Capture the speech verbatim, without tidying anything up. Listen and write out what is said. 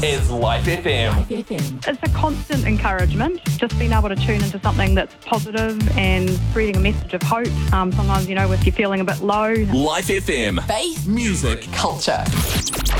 is Life F M. It's a constant encouragement, just being able to tune into something that's positive and spreading a message of hope. Um, sometimes, you know, if you're feeling a bit low. Life F M. Faith, music, culture.